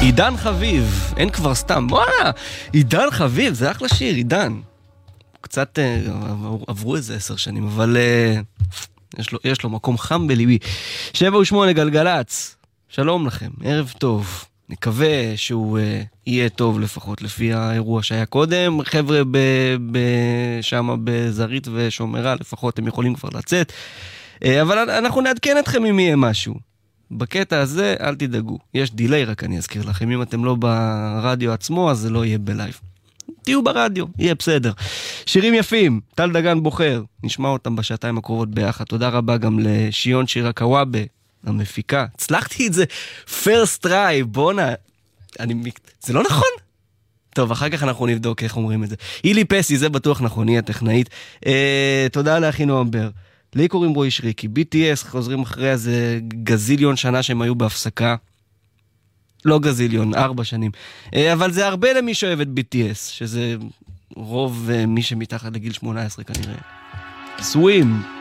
עידן חביב, אין כבר סתם, וואלה, עידן חביב, זה אחלה שיר, עידן. קצת עברו איזה 10 שנים, אבל יש לו מקום חם בליבי. 7 ו8 גלגלץ, שלום לכם, ערב טוב. נקווה שהוא יהיה טוב לפחות לפי האירוע שהיה קודם. חבר'ה שמה בזרית ושומרה, לפחות הם יכולים כבר לצאת. אבל אנחנו נעדכן אתכם אם יהיה משהו. בקטע הזה אל תדאגו. יש דילי, רק אני אזכיר לכם. אם אתם לא ברדיו עצמו, אז זה לא יהיה בלייב. תהיו ברדיו, יהיה בסדר. שירים יפים, טל דגן בוחר. נשמע אותם בשעתיים הקרובות ביחד. תודה רבה גם לשיון שירה קוואבה, המפיקה. הצלחתי את זה first try, בונה. זה לא נכון? טוב, אחר כך אנחנו נבדוק איך אומרים את זה. אילי פסי, זה בטוח נכון, היא הטכנאית. תודה לאחינו אמבר. לי קוראים רועי שריקי. BTS חוזרים אחרי איזה גזיליון שנה שהם היו בהפסקה. לא גזיליון, 4 שנים. אבל זה הרבה למי שאוהב את BTS, שזה רוב מי שמתחת לגיל 18 כנראה. סווים.